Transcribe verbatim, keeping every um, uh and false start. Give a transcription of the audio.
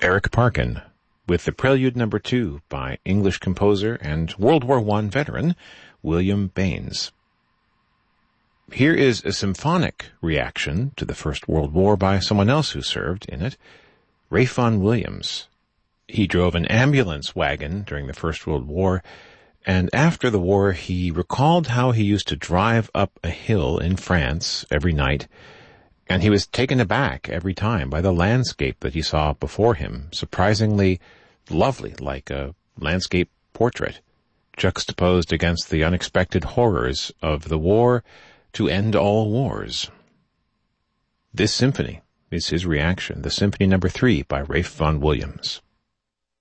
Eric Parkin, with the Prelude Number Two by English composer and World War One veteran William Baines. Here is a symphonic reaction to the First World War by someone else who served in it, Ralph Vaughan Williams. He drove an ambulance wagon during the First World War, and after the war he recalled how he used to drive up a hill in France every night, and he was taken aback every time by the landscape that he saw before him, surprisingly lovely, like a landscape portrait, juxtaposed against the unexpected horrors of the war to end all wars. This symphony is his reaction, the Symphony Number Three by Ralph Vaughan Williams.